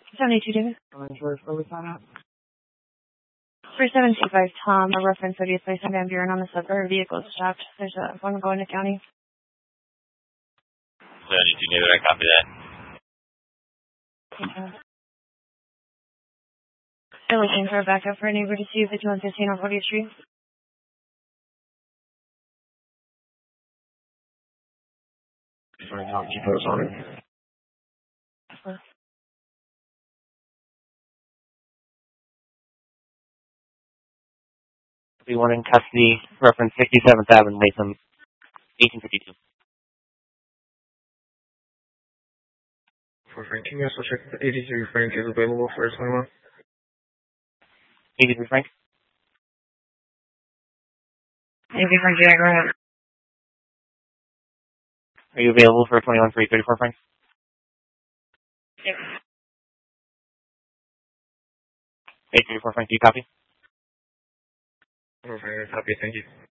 72, David. George, where we sign up? 3725 Tom, a reference that is placed on Van Buren on the subway vehicle stopped. There's one going to county. 72, David, I copy that. They're looking for a backup for a neighbor to see 5115 on 40th Street. Right now, keep those on it. We want in custody, reference 67th Avenue, Latham, 1852. For Frank, can you also check if 83 Frank is available for his 21? 83 Frank? 83 Frank, yeah, go ahead. Are you available for 21 for 834 Frank? Yep. 834 Frank, do you copy? Okay, copy, thank you.